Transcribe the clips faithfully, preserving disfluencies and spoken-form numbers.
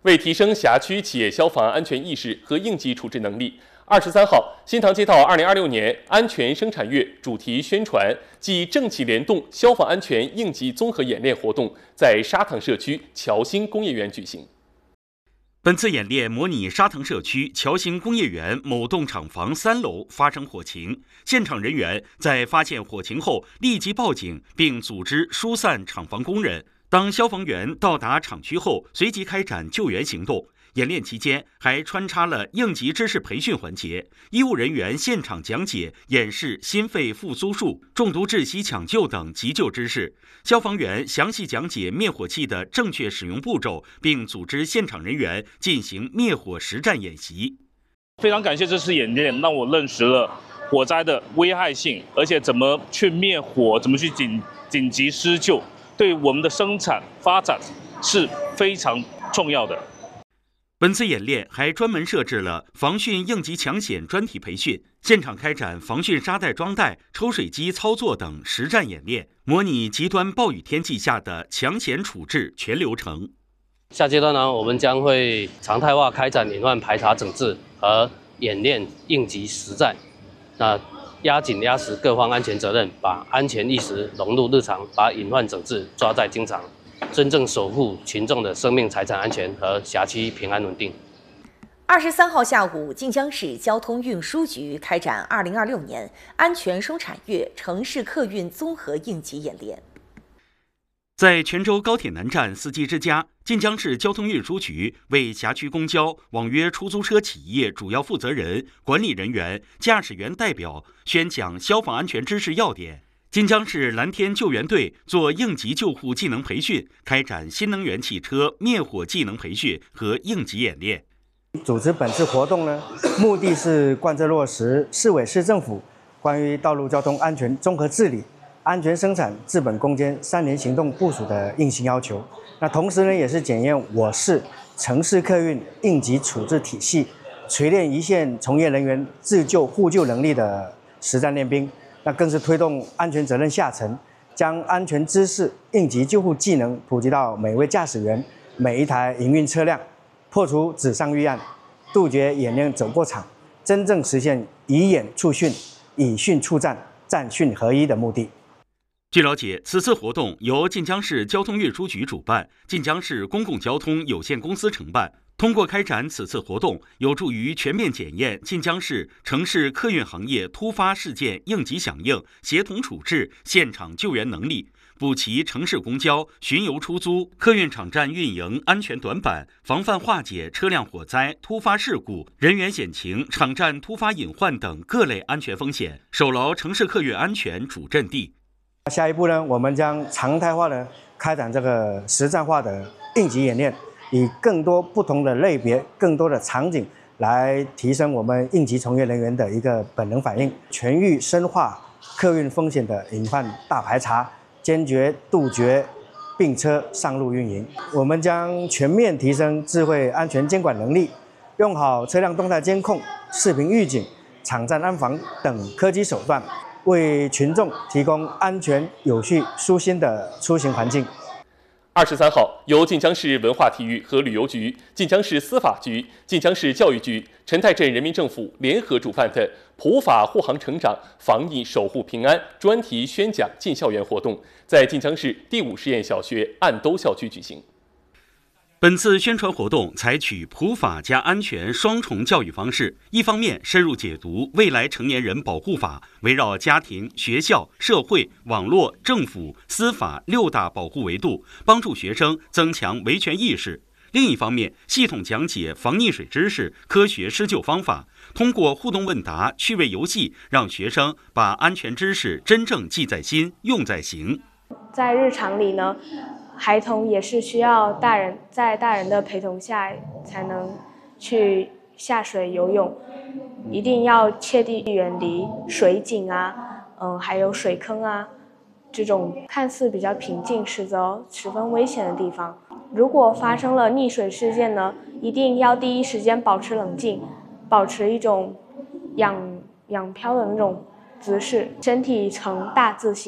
为提升辖区企业消防安全意识和应急处置能力，二十三号，新塘街道二零二六年安全生产月主题宣传暨政企联动消防安全应急综合演练活动在沙塘社区侨兴工业园举行。 本次演练模拟沙塘社区侨兴工业园某栋厂房三楼发生火情，现场人员在发现火情后立即报警，并组织疏散厂房工人。当消防员到达厂区后，随即开展救援行动。演练期间还穿插了应急知识培训环节，医务人员现场讲解演示心肺复苏术、中毒窒息抢救等急救知识，消防员详细讲解灭火器的正确使用步骤，并组织现场人员进行灭火实战演习。 非常感谢这次演练，让我认识了火灾的危害性，而且怎么去灭火，怎么去紧紧急施救，对我们的生产发展是非常重要的。 本次演练还专门设置了防汛应急抢险专题培训，现场开展防汛沙袋装袋、抽水机操作等实战演练，模拟极端暴雨天气下的抢险处置全流程。 下阶段呢，我们将会常态化开展隐患排查整治和演练应急实战，那压紧压实各方安全责任，把安全意识融入日常，把隐患整治抓在经常。真正守护群众的生命财产安全和辖区平安稳定。 二十三号下午，晋江市交通运输局开展二零二六年安全生产月城市客运综合应急演练。 在泉州高铁南站司机之家，晋江市交通运输局为辖区公交、网约出租车企业主要负责人、管理人员、驾驶员代表宣讲消防安全知识要点。晋江市蓝天救援队做应急救护技能培训，开展新能源汽车灭火技能培训和应急演练。 组织本次活动呢，目的是贯彻落实市委市政府关于道路交通安全综合治理、安全生产治本攻坚三年行动部署的硬性要求。那同时呢，也是检验我市城市客运应急处置体系，锤炼一线从业人员自救互救能力的实战练兵。那更是推动安全责任下沉，将安全知识、应急救护技能普及到每位驾驶员、每一台营运车辆，破除纸上预案，杜绝演练走过场，真正实现以演促训、以训促战、战训合一的目的。 据了解，此次活动由晋江市交通运输局主办，晋江市公共交通有限公司承办。通过开展此次活动，有助于全面检验晋江市城市客运行业突发事件应急响应、协同处置、现场救援能力，补齐城市公交、巡游出租、客运场站运营安全短板，防范化解车辆火灾、突发事故、人员险情、场站突发隐患等各类安全风险，守牢城市客运安全主阵地。 下一步呢，我们将常态化的开展这个实战化的应急演练。以更多不同的类别、更多的场景来提升我们应急从业人员的一个本能反应，全域深化客运风险的隐患大排查，坚决杜绝并车上路运营。我们将全面提升智慧安全监管能力，用好车辆动态监控、视频预警、场站安防等科技手段，为群众提供安全、有序、舒心的出行环境。 二十三号，由晋江市文化体育和旅游局、晋江市司法局、晋江市教育局、陈太镇人民政府联合主办的普法护航成长、防疫守护平安专题宣讲进校园活动，在晋江市第五实验小学岸兜校区举行。 本次宣传活动采取普法加安全双重教育方式，一方面深入解读未来成年人保护法，围绕家庭、学校、社会、网络、政府、司法六大保护维度，帮助学生增强维权意识；另一方面，系统讲解防溺水知识、科学施救方法，通过互动问答、趣味游戏，让学生把安全知识真正记在心、用在行。 在日常里呢，孩童也是需要大人在大人的陪同下才能去下水游泳，一定要切地远离水井啊，嗯，还有水坑啊，这种看似比较平静，实则十分危险的地方。如果发生了溺水事件呢，一定要第一时间保持冷静，保持一种仰仰漂的那种姿势，身体呈大字形。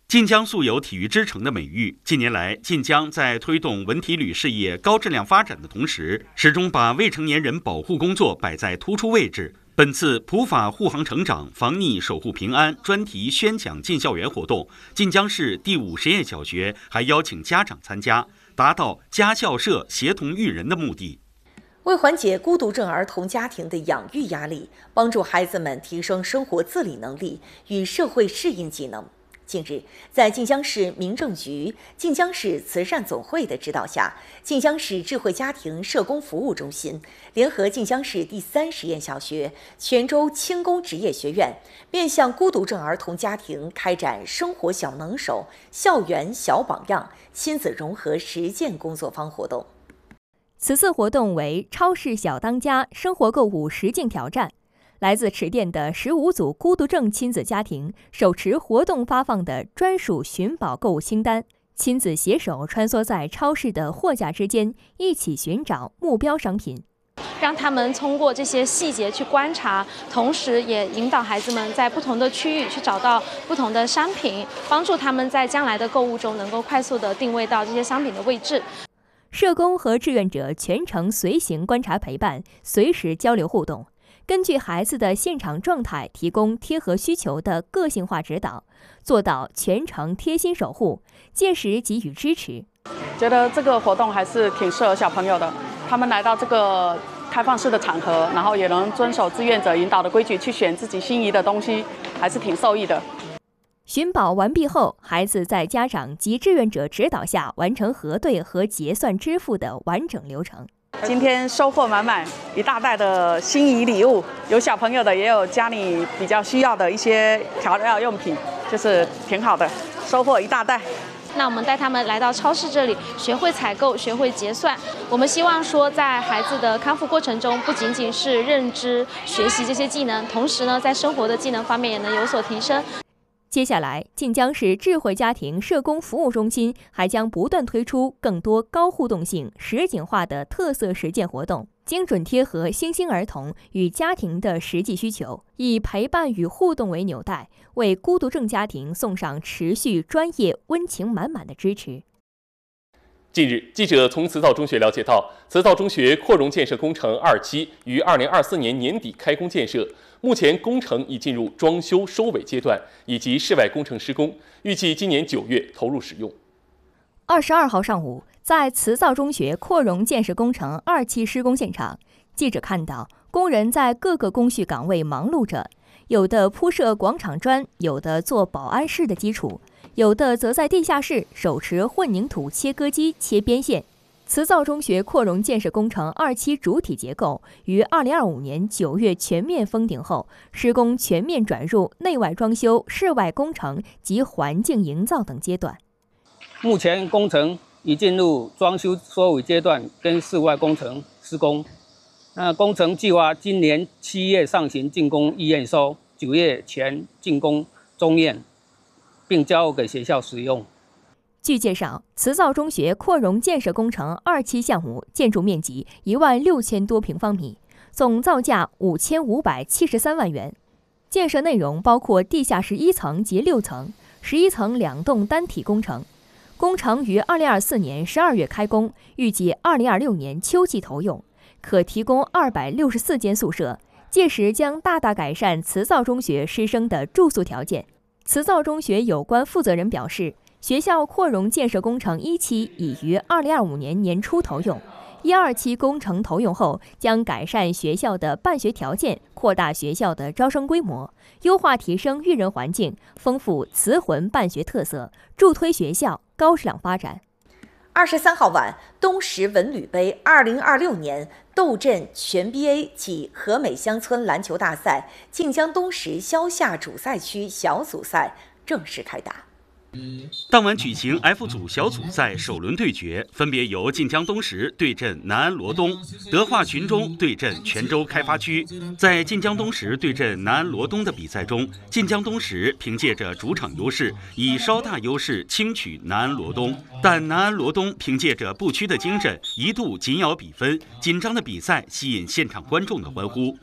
晋江素有体育之城的美誉，近年来晋江在推动文体旅事业高质量发展的同时，始终把未成年人保护工作摆在突出位置。本次普法护航成长、防溺守护平安专题宣讲进校园活动，晋江市第五实验小学还邀请家长参加，达到家校社协同育人的目的。 为缓解孤独症儿童家庭的养育压力，帮助孩子们提升生活自理能力与社会适应技能。近日，在晋江市民政局、晋江市慈善总会的指导下，晋江市智慧家庭社工服务中心联合晋江市第三实验小学、泉州轻工职业学院，面向孤独症儿童家庭开展生活小能手、校园小榜样、亲子融合实践工作坊活动。 此次活动为超市小当家生活购物实境挑战。来自池店的十五组孤独症亲子家庭手持活动发放的专属寻宝购物清单，亲子携手穿梭在超市的货架之间，一起寻找目标商品， 让他们通过这些细节去观察，同时也引导孩子们在不同的区域去找到不同的商品，帮助他们在将来的购物中能够快速地定位到这些商品的位置。 社工和志愿者全程随行观察陪伴，随时交流互动，根据孩子的现场状态提供贴合需求的个性化指导，做到全程贴心守护，届时给予支持。 觉得这个活动还是挺适合小朋友的，他们来到这个开放式的场合，然后也能遵守志愿者引导的规矩去选自己心仪的东西，还是挺受益的。 寻宝完毕后，孩子在家长及志愿者指导下完成核对和结算支付的完整流程。 今天收获满满，一大袋的心仪礼物，有小朋友的，也有家里比较需要的一些调料用品，就是挺好的，收获一大袋。 那我们带他们来到超市这里，学会采购，学会结算。我们希望说，在孩子的康复过程中，不仅仅是认知、学习这些技能，同时呢，在生活的技能方面也能有所提升。 接下来，晋江市智慧家庭社工服务中心还将不断推出更多高互动性、实景化的特色实践活动，精准贴合新兴儿童与家庭的实际需求，以陪伴与互动为纽带，为孤独症家庭送上持续、专业、温情满满的支持。 近日，记者从慈灶中学了解到，慈灶中学扩容建设工程二期于二零二四年年底开工建设，目前工程已进入装修收尾阶段，以及室外工程施工，预计今年九月投入使用。 二十二号上午，在慈灶中学扩容建设工程二期施工现场，记者看到工人在各个工序岗位忙碌着，有的铺设广场砖，有的做保安室的基础，有的则在地下室手持混凝土切割机切边线。慈灶中学扩容建设工程二期主体结构于二零二五年九月全面封顶后，施工全面转入内外装修、室外工程及环境营造等阶段。 目前工程已进入装修收尾阶段跟室外工程施工。那工程计划今年七月上旬竣工预验收，九月前竣工中验，并交给学校使用。 据介绍，慈灶中学扩容建设工程二期项目建筑面积一万六千多平方米，总造价五千五百七十三万元。建设内容包括地下室一层及六层、十一层两栋单体工程。工程于二零二四年十二月开工，预计二零二六年秋季投用，可提供二百六十四间宿舍，届时将大大改善慈灶中学师生的住宿条件。慈灶中学有关负责人表示，学校扩容建设工程一期已于二零二五年年初投用，一二期工程投用后，将改善学校的办学条件，扩大学校的招生规模，优化提升育人环境，丰富慈魂办学特色，助推学校高质量发展。 二十三号晚，东石文旅杯二零二六年斗镇全 B A 暨和美乡村篮球大赛晋江东石萧夏主赛区小组赛正式开打。 当晚举行 F 组小组赛首轮对决，分别由晋江东石对阵南安罗东，德化群中对阵泉州开发区。在晋江东石对阵南安罗东的比赛中，晋江东石凭借着主场优势，以稍大优势轻取南安罗东，但南安罗东凭借着不屈的精神，一度紧咬比分，紧张的比赛吸引现场观众的欢呼。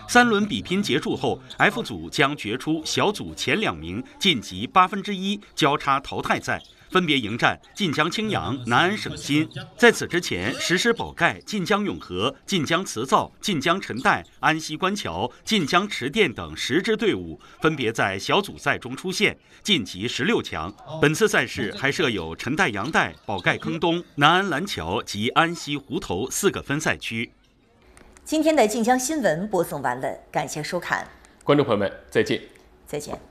三轮比拼结束后 ，F 组将决出小组前两名晋级八分之一交叉淘汰赛，分别迎战晋江青阳、南安省新。在此之前，石狮宝盖、晋江永和、晋江磁造、晋江陈岱、安溪官桥、晋江池电等十支队伍分别在小组赛中出现，晋级十六强。本次赛事还设有陈岱阳岱、宝盖坑东、南安蓝桥及安溪湖头四个分赛区。 今天的晋江新闻播送完了，感谢收看， 观众朋友们，再见。 再见。